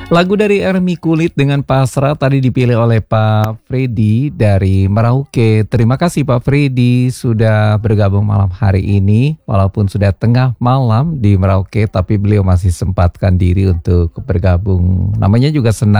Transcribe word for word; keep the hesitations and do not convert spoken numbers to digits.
Lagu dari Ermi Kulit dengan Pasrah tadi dipilih oleh Pak Freddy dari Merauke. Terima kasih Pak Freddy sudah bergabung malam hari ini. Walaupun sudah tengah malam di Merauke, tapi beliau masih sempatkan diri untuk bergabung. Namanya juga senang.